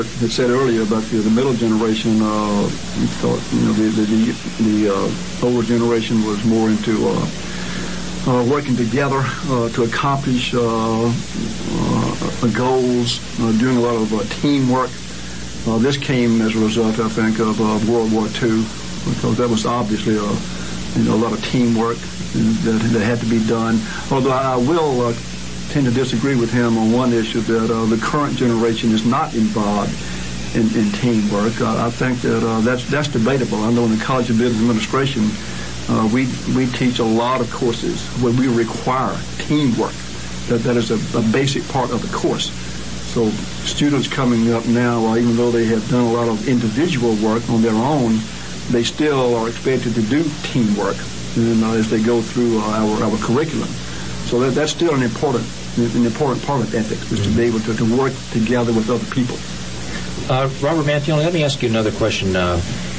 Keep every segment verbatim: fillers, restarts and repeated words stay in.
had said earlier about the, the middle generation, uh, we thought, you know, the the, the, the uh, older generation was more into uh, uh, working together uh, to accomplish uh, uh, goals, uh, doing a lot of uh, teamwork. Uh, this came as a result, I think, of uh, World War Two, because that was obviously a, you know, a lot of teamwork that, that had to be done. Although I will uh, tend to disagree with him on one issue, that uh, the current generation is not involved in, in teamwork. Uh, I think that uh, that's that's debatable. I know in the College of Business Administration, uh, we we teach a lot of courses where we require teamwork. That that is a, a basic part of the course. So students coming up now, uh, even though they have done a lot of individual work on their own, they still are expected to do teamwork, and uh, as they go through uh, our our curriculum. So that, that's still an important an important part of ethics, is mm-hmm. to be able to, to work together with other people. Uh, Robert Mantione, let me ask you another question. Uh,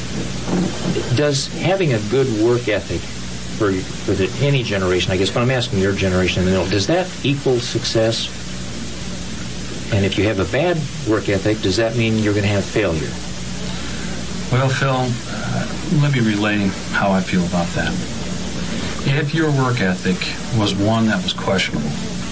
does having a good work ethic for for the, any generation, I guess, but I'm asking your generation in the middle, does that equal success? And if you have a bad work ethic, does that mean you're going to have failure? Well, Phil, uh, let me relay how I feel about that. If your work ethic was one that was questionable,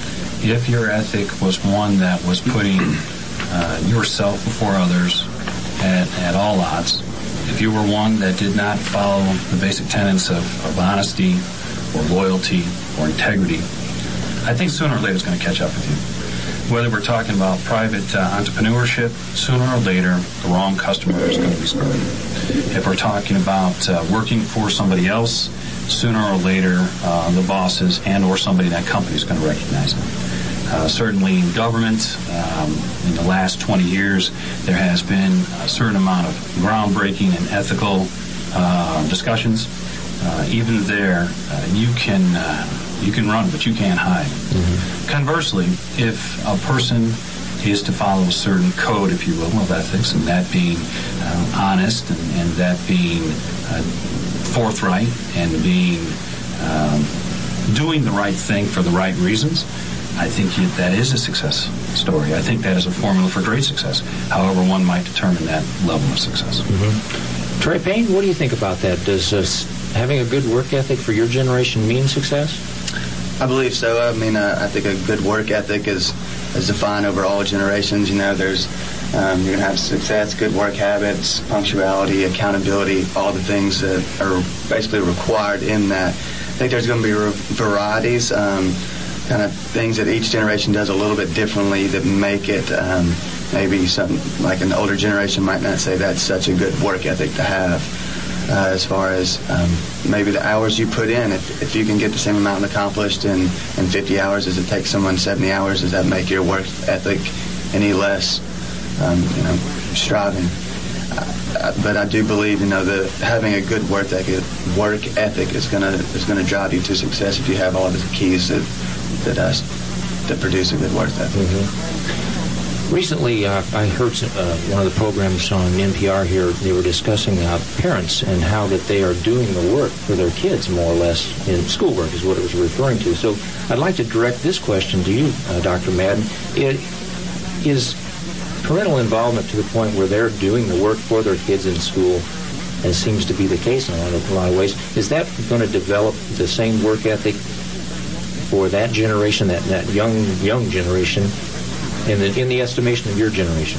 if your ethic was one that was putting uh, yourself before others at, at all odds, if you were one that did not follow the basic tenets of, of honesty or loyalty or integrity, I think sooner or later it's going to catch up with you. Whether we're talking about private uh, entrepreneurship, sooner or later the wrong customer is going to be screwed. If we're talking about uh, working for somebody else, sooner or later uh, the bosses and or somebody in that company is going to recognize it. Uh, certainly in government, um, in the last twenty years, there has been a certain amount of groundbreaking and ethical uh, discussions. Uh, even there, uh, you can uh, you can run, but you can't hide. Mm-hmm. Conversely, if a person is to follow a certain code, if you will, of ethics, and that being uh, honest, and, and that being uh, forthright, and being um, doing the right thing for the right reasons, I think that is a success story. I think that is a formula for great success. However, one might determine that level of success. Mm-hmm. Trey Payne, what do you think about that? Does uh, having a good work ethic for your generation mean success? I believe so. I mean, uh, I think a good work ethic is is defined over all generations. You know, there's um, you're going to have success, good work habits, punctuality, accountability, all the things that are basically required in that. I think there's going to be re- varieties. Um, kind of things that each generation does a little bit differently that make it um, maybe something like an older generation might not say that's such a good work ethic to have. Uh, as far as um, maybe the hours you put in, if, if you can get the same amount accomplished in, in fifty hours as it takes someone seventy hours, does that make your work ethic any less, um, you know, striving? Uh, but I do believe, you know, that having a good work ethic, work ethic is gonna is gonna drive you to success if you have all the keys that that uh, that produce a good work ethic. Mm-hmm. Recently, uh, I heard uh, one of the programs on N P R here. They were discussing uh, parents and how that they are doing the work for their kids, more or less, in schoolwork is what it was referring to. So I'd like to direct this question to you, uh, Doctor Madden. It, is parental involvement to the point where they're doing the work for their kids in school, as seems to be the case in a lot of, a lot of ways, is that going to develop the same work ethic for that generation, that, that young young generation, in the in the estimation of your generation?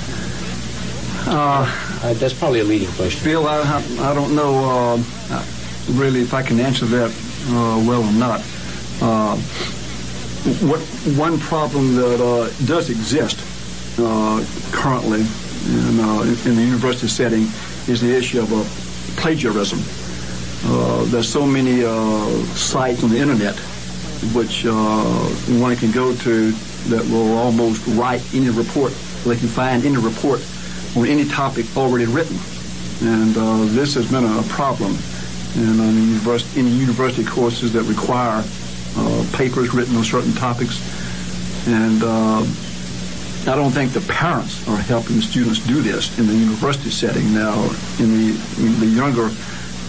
Uh, uh, that's probably a leading question. Bill, I, I, I don't know uh, really if I can answer that uh, well or not. Uh, what one problem that uh, does exist uh, currently in, uh, in the university setting is the issue of uh, plagiarism. Uh, there's so many uh, sites on the internet which uh, one can go to that will almost write any report. They can find any report on any topic already written. And uh, this has been a problem in, uh, university, in university courses that require uh, papers written on certain topics. And uh, I don't think the parents are helping the students do this in the university setting. Now, in the, in the younger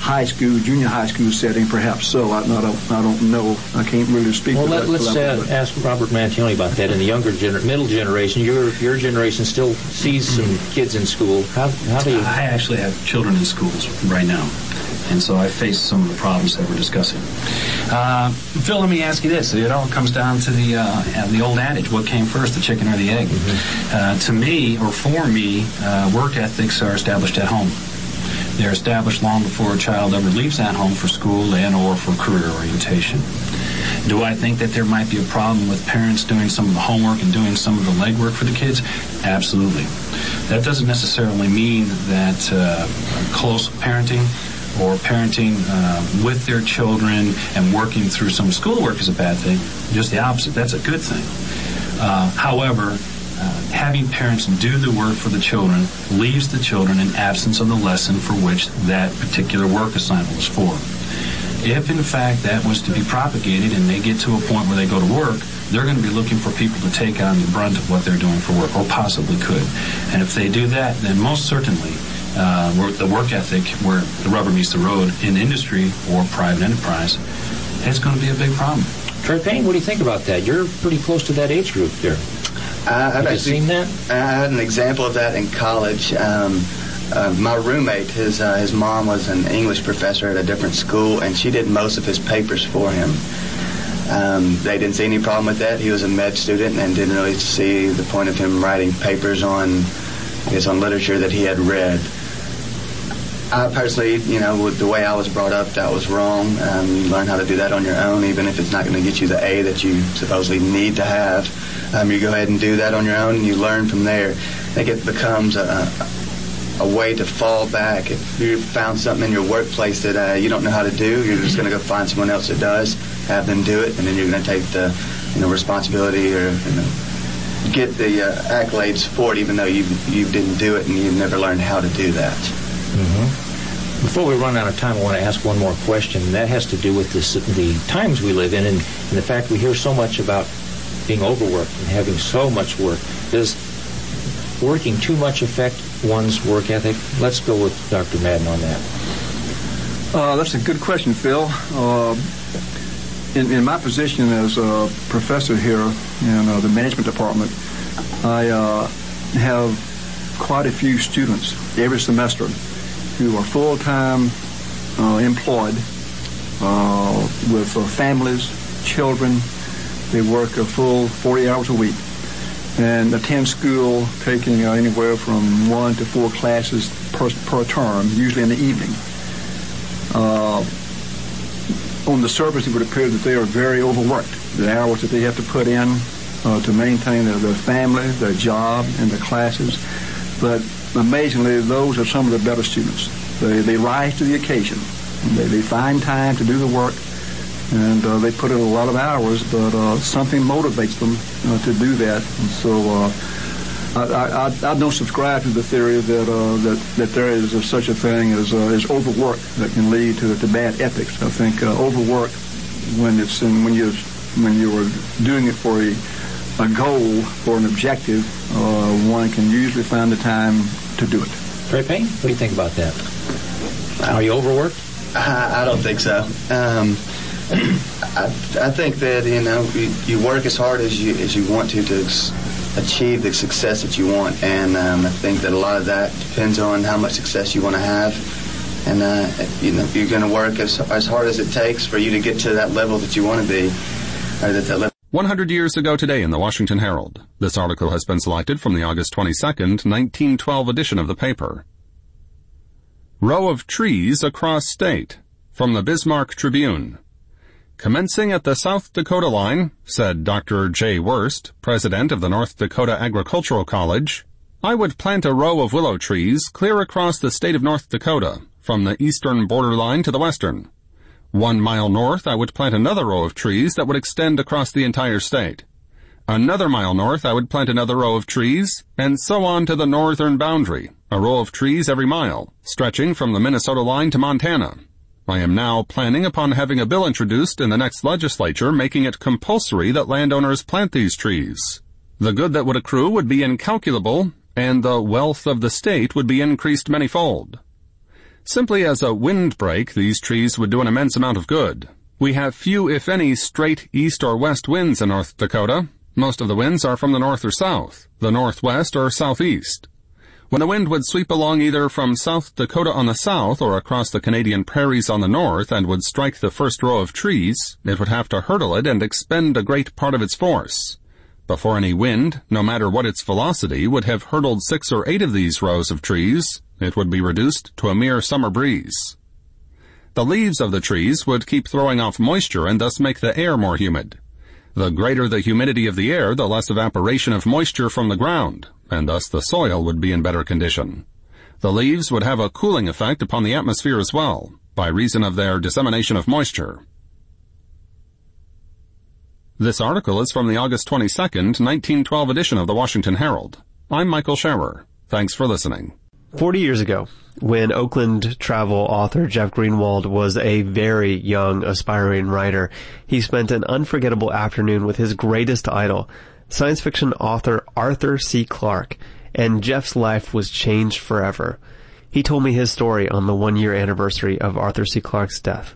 high school, junior high school setting, perhaps so. I, I don't, I don't know. I can't really speak well, to let, that. Let's uh, ask Robert Mantione about that. In the younger, gener- middle generation, your your generation still sees some kids in school. How how do you? I actually have children in schools right now, and so I face some of the problems that we're discussing. Uh, Phil, let me ask you this: it all comes down to the uh, the old adage: what came first, the chicken or the egg? Mm-hmm. Uh, to me, or for me, uh, work ethics are established at home. They're established long before a child ever leaves that home for school and or for career orientation. Do I think that there might be a problem with parents doing some of the homework and doing some of the legwork for the kids? Absolutely. That doesn't necessarily mean that uh, close parenting or parenting uh, with their children and working through some schoolwork is a bad thing. Just the opposite. That's a good thing. Uh, however, Uh, having parents do the work for the children leaves the children in absence of the lesson for which that particular work assignment was for. If, in fact, that was to be propagated and they get to a point where they go to work, they're going to be looking for people to take on the brunt of what they're doing for work, or possibly could. And if they do that, then most certainly uh, the work ethic, where the rubber meets the road in industry or private enterprise, it's going to be a big problem. Trey Payne, what do you think about that? You're pretty close to that age group there. Uh, I've Have you actually seen that? I had an example of that in college. Um, uh, my roommate, his uh, his mom was an English professor at a different school, and she did most of his papers for him. Um, they didn't see any problem with that. He was a med student and didn't really see the point of him writing papers on, I guess, on literature that he had read. I personally, you know, with the way I was brought up, that was wrong. Um, you learn how to do that on your own, even if it's not going to get you the A that you supposedly need to have. Um, you go ahead and do that on your own, and you learn from there. I think it becomes a, a way to fall back. If you found something in your workplace that uh, you don't know how to do, you're just going to go find someone else that does, have them do it, and then you're going to take the, you know, responsibility or, you know, get the uh, accolades for it, even though you you didn't do it and you've never learned how to do that. Mm-hmm. Before we run out of time, I want to ask one more question, and that has to do with this, the times we live in and, and the fact we hear so much about being overworked and having so much work. Does working too much affect one's work ethic? Let's go with Doctor Madden on that. Uh, that's a good question, Phil. Uh, in, in my position as a professor here in uh, the management department, I uh, have quite a few students every semester who are full-time uh, employed uh, with uh, families, children. They work a full forty hours a week and attend school taking uh, anywhere from one to four classes per, per term, usually in the evening. Uh, on the surface, it would appear that they are very overworked. The hours that they have to put in uh, to maintain their, their family, their job, and their classes. But amazingly, those are some of the better students. They, they rise to the occasion. They, they find time to do the work, and uh, they put in a lot of hours, but uh, something motivates them uh, to do that. And so uh, I, I, I don't subscribe to the theory that uh, that, that there is a, such a thing as, uh, as overwork that can lead to, to bad ethics. I think uh, overwork, when it's in, when you when you are doing it for a a goal or an objective, uh, one can usually find the time to do it. Trey Payne, what do you think about that? Are you overworked? I, I don't think so. Um, I, I think that, you know, you, you work as hard as you as you want to to ex- achieve the success that you want, and um, I think that a lot of that depends on how much success you want to have, and uh, you know, you're going to work as as hard as it takes for you to get to that level that you want to be, or that that level. one hundred years ago today in the Washington Herald. This article has been selected from the August twenty-second, nineteen twelve edition of the paper. Row of trees across state, from the Bismarck Tribune. Commencing at the South Dakota line, said Doctor Jay Wurst, president of the North Dakota Agricultural College, I would plant a row of willow trees clear across the state of North Dakota, from the eastern borderline to the western. One mile north, I would plant another row of trees that would extend across the entire state. Another mile north, I would plant another row of trees, and so on to the northern boundary, a row of trees every mile, stretching from the Minnesota line to Montana. I am now planning upon having a bill introduced in the next legislature making it compulsory that landowners plant these trees. The good that would accrue would be incalculable, and the wealth of the state would be increased manyfold. Simply as a windbreak, these trees would do an immense amount of good. We have few, if any, straight east or west winds in North Dakota. Most of the winds are from the north or south, the northwest or southeast. When the wind would sweep along either from South Dakota on the south or across the Canadian prairies on the north and would strike the first row of trees, it would have to hurdle it and expend a great part of its force. Before any wind, no matter what its velocity, would have hurtled six or eight of these rows of trees, it would be reduced to a mere summer breeze. The leaves of the trees would keep throwing off moisture and thus make the air more humid. The greater the humidity of the air, the less evaporation of moisture from the ground, and thus the soil would be in better condition. The leaves would have a cooling effect upon the atmosphere as well, by reason of their dissemination of moisture. This article is from the August twenty-second, nineteen twelve edition of the Washington Herald. I'm Michael Scherer. Thanks for listening. Forty years ago, when Oakland travel author Jeff Greenwald was a very young, aspiring writer, he spent an unforgettable afternoon with his greatest idol, science fiction author Arthur C. Clarke, and Jeff's life was changed forever. He told me his story on the one-year anniversary of Arthur C. Clarke's death.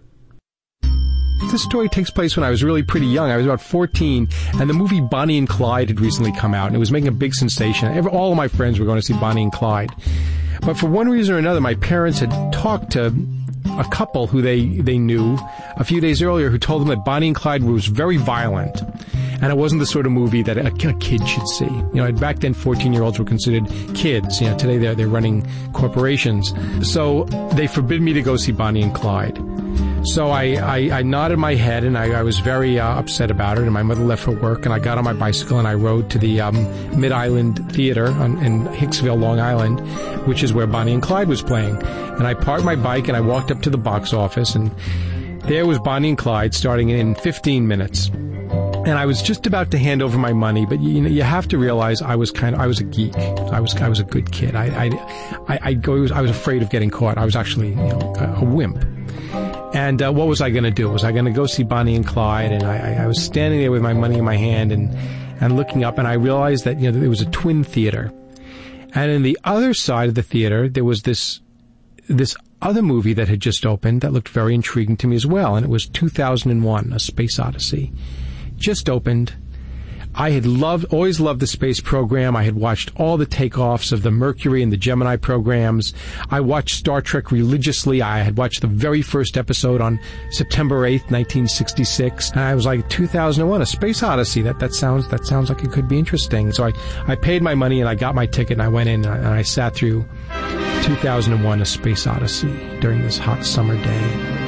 This story takes place when I was really pretty young. I was about fourteen, and the movie Bonnie and Clyde had recently come out, and it was making a big sensation. Every, all of my friends were going to see Bonnie and Clyde. But for one reason or another, my parents had talked to a couple who they, they knew a few days earlier who told them that Bonnie and Clyde was very violent, and it wasn't the sort of movie that a, a kid should see. You know, back then fourteen-year-olds were considered kids. You know, today they're, they're running corporations. So they forbid me to go see Bonnie and Clyde. So I, I, I nodded my head, and I, I was very uh, upset about it, and my mother left for work, and I got on my bicycle, and I rode to the um, Mid-Island Theater on, in Hicksville, Long Island, which is where Bonnie and Clyde was playing. And I parked my bike, and I walked up to the box office, and there was Bonnie and Clyde starting in fifteen minutes. And I was just about to hand over my money, but you know, you have to realize I was kind of, I was a geek. I was, I was a good kid. I, I, I, I, go, I was afraid of getting caught. I was actually, you know, a, a wimp. And uh, what was I going to do? Was I going to go see Bonnie and Clyde? And I, I was standing there with my money in my hand and, and looking up, and I realized that, you know, there was a twin theater. And in the other side of the theater, there was this this other movie that had just opened that looked very intriguing to me as well, and it was two thousand one, A Space Odyssey. Just opened. I had loved, always loved the space program. I had watched all the takeoffs of the Mercury and the Gemini programs. I watched Star Trek religiously. I had watched the very first episode on September eighth, nineteen sixty-six. And I was like, two thousand one, A Space Odyssey. That, that sounds, that sounds like it could be interesting. So I, I paid my money and I got my ticket and I went in and I, and I sat through two thousand one, A Space Odyssey during this hot summer day.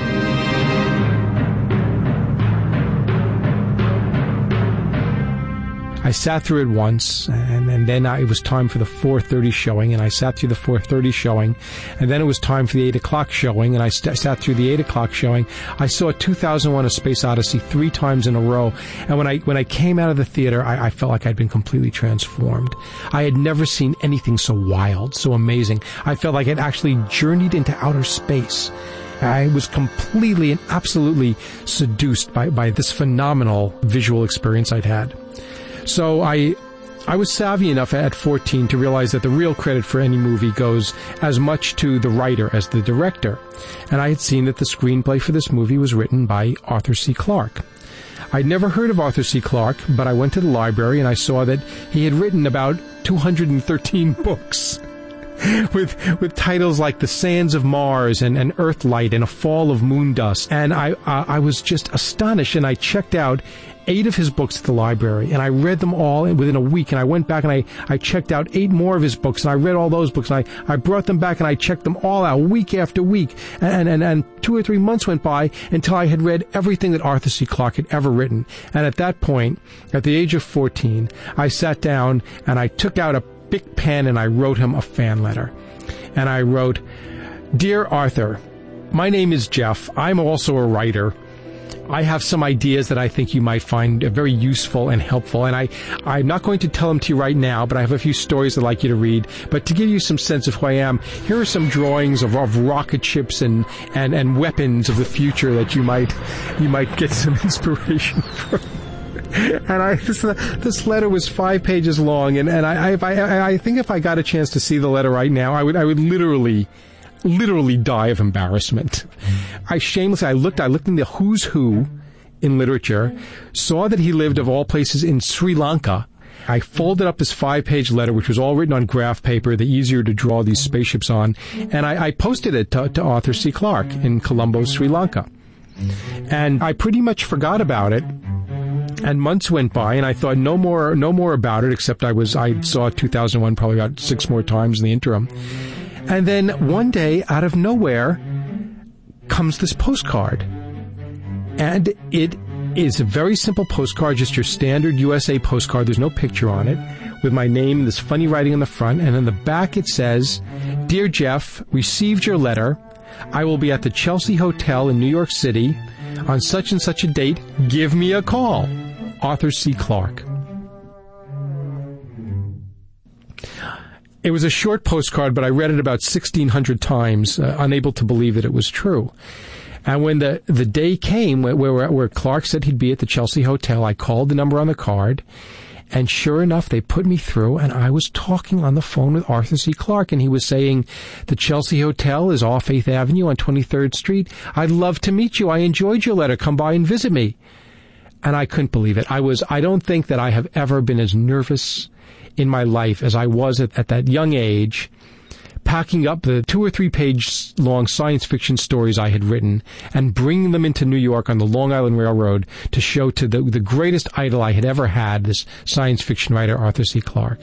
I sat through it once, and, and then I, it was time for the four thirty showing, and I sat through the four thirty showing, and then it was time for the eight o'clock showing, and I st- sat through the eight o'clock showing. I saw two thousand one, A Space Odyssey three times in a row, and when I when I came out of the theater, I, I felt like I'd been completely transformed. I had never seen anything so wild, so amazing. I felt like I'd actually journeyed into outer space. I was completely and absolutely seduced by, by this phenomenal visual experience I'd had. So I I was savvy enough at fourteen to realize that the real credit for any movie goes as much to the writer as the director. And I had seen that the screenplay for this movie was written by Arthur C. Clarke. I'd never heard of Arthur C. Clarke, but I went to the library and I saw that he had written about two hundred thirteen books. with with titles like The Sands of Mars and, and Earthlight and A Fall of Moondust. And I, I I was just astonished, and I checked out eight of his books at the library, and I read them all within a week, and I went back and I, I checked out eight more of his books, and I read all those books, and I, I brought them back and I checked them all out week after week, and, and, and two or three months went by until I had read everything that Arthur C. Clarke had ever written. And at that point, at the age of fourteen, I sat down and I took out a big pen and I wrote him a fan letter. And I wrote, "Dear Arthur, my name is Jeff. I'm also a writer. I have some ideas that I think you might find very useful and helpful, and I, I'm not going to tell them to you right now, but I have a few stories I'd like you to read. But to give you some sense of who I am, here are some drawings of, of rocket ships and, and, and weapons of the future that you might you might get some inspiration from." And I this, this letter was five pages long, and, and I, I, I I think if I got a chance to see the letter right now, I would I would literally literally die of embarrassment. I shamelessly, I looked, I looked in the who's who in literature, saw that he lived of all places in Sri Lanka. I folded up this five-page letter, which was all written on graph paper, the easier to draw these spaceships on, and I, I posted it to, to Arthur C. Clarke in Colombo, Sri Lanka. And I pretty much forgot about it. And months went by, and I thought no more, no more about it. Except I was, I saw two thousand one probably about six more times in the interim. And then one day, out of nowhere, comes this postcard, and it is a very simple postcard, just your standard U S A postcard. There's no picture on it, with my name, this funny writing on the front, and on the back it says, "Dear Jeff, received your letter. I will be at the Chelsea Hotel in New York City on such and such a date. Give me a call. Arthur C. Clarke." It was a short postcard, but I read it about sixteen hundred times, uh, unable to believe that it was true. And when the, the day came where, where, where Clarke said he'd be at the Chelsea Hotel, I called the number on the card, and sure enough, they put me through, and I was talking on the phone with Arthur C. Clarke, and he was saying, "The Chelsea Hotel is off eighth Avenue on twenty-third Street. I'd love to meet you. I enjoyed your letter. Come by and visit me." And I couldn't believe it. I was, I don't think that I have ever been as nervous in my life as I was at, at that young age, packing up the two or three page long science fiction stories I had written and bringing them into New York on the Long Island Railroad to show to the, the greatest idol I had ever had, this science fiction writer, Arthur C. Clarke.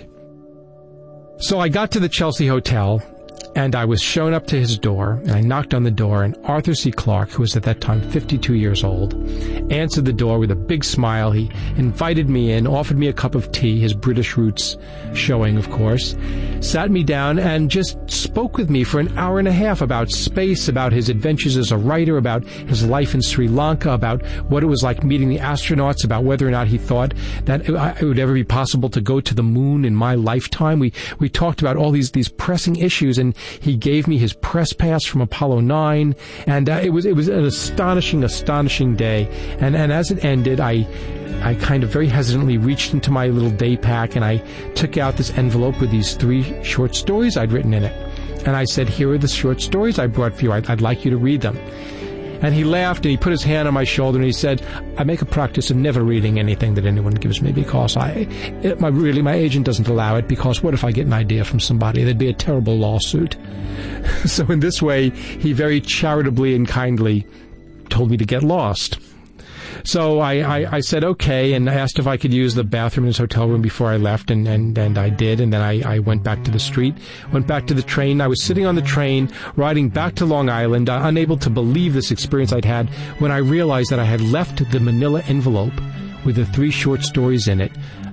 So I got to the Chelsea Hotel, and I was shown up to his door, and I knocked on the door, and Arthur C. Clarke, who was at that time fifty-two years old, answered the door with a big smile. He invited me in, offered me a cup of tea, his British roots showing, of course, sat me down and just spoke with me for an hour and a half about space, about his adventures as a writer, about his life in Sri Lanka, about what it was like meeting the astronauts, about whether or not he thought that it would ever be possible to go to the moon in my lifetime. We we talked about all these, these pressing issues, and he gave me his press pass from Apollo nine, and uh, it was it was an astonishing, astonishing day. And and as it ended, I I kind of very hesitantly reached into my little day pack, and I took out this envelope with these three short stories I'd written in it. And I said, "Here are the short stories I brought for you. I'd, I'd like you to read them." And he laughed, and he put his hand on my shoulder, and he said, "I make a practice of never reading anything that anyone gives me, because I, it, my, really, my agent doesn't allow it, because what if I get an idea from somebody? There'd be a terrible lawsuit." So in this way, he very charitably and kindly told me to get lost. So I, I, I said okay, and asked if I could use the bathroom in his hotel room before I left, and, and, and I did, and then I, I went back to the street, went back to the train. I was sitting on the train, riding back to Long Island, uh, unable to believe this experience I'd had, when I realized that I had left the manila envelope with the three short stories in it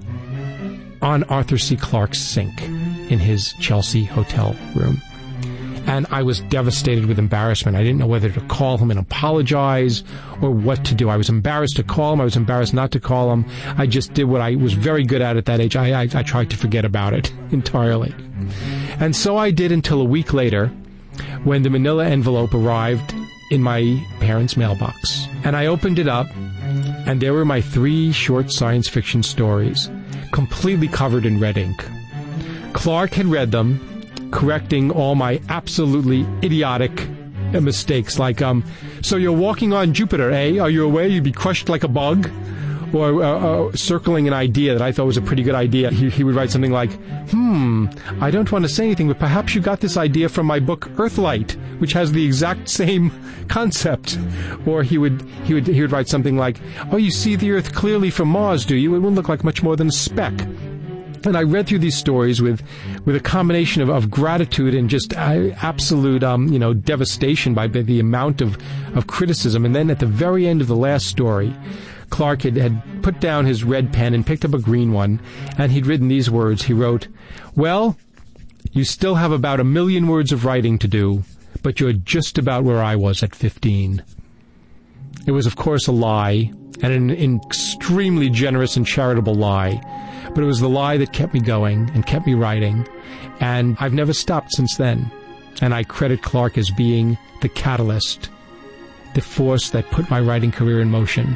on Arthur C. Clarke's sink in his Chelsea hotel room. And I was devastated with embarrassment. I didn't know whether to call him and apologize or what to do. I was embarrassed to call him. I was embarrassed not to call him. I just did what I was very good at at that age. I, I, I tried to forget about it entirely. And so I did until a week later, when the manila envelope arrived in my parents' mailbox. And I opened it up, and there were my three short science fiction stories, completely covered in red ink. Clarke had read them, correcting all my absolutely idiotic mistakes, like, um, "So you're walking on Jupiter, eh? Are you aware you'd be crushed like a bug?" Or uh, uh, circling an idea that I thought was a pretty good idea. He, he would write something like, "Hmm, I don't want to say anything, but perhaps you got this idea from my book Earthlight, which has the exact same concept." Or he would he would he would write something like, "Oh, you see the Earth clearly from Mars, do you? It wouldn't look like much more than a speck." And I read through these stories with, with a combination of, of gratitude and just uh, absolute, um, you know, devastation by the amount of, of criticism. And then at the very end of the last story, Clarke had, had put down his red pen and picked up a green one, and he'd written these words. He wrote, "Well, you still have about a million words of writing to do, but you're just about where I was at fifteen. It was, of course, a lie, and an, an extremely generous and charitable lie. But it was the lie that kept me going and kept me writing, and I've never stopped since then. And I credit Clarke as being the catalyst, the force that put my writing career in motion."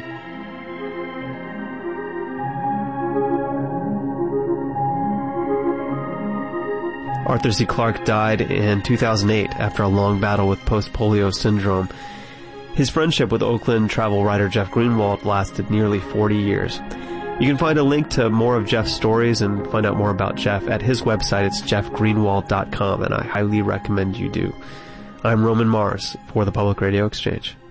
Arthur C. Clarke died in two thousand eight after a long battle with post-polio syndrome. His friendship with Oakland travel writer Jeff Greenwald lasted nearly forty years. You can find a link to more of Jeff's stories and find out more about Jeff at his website. It's jeff greenwald dot com, and I highly recommend you do. I'm Roman Mars for the Public Radio Exchange.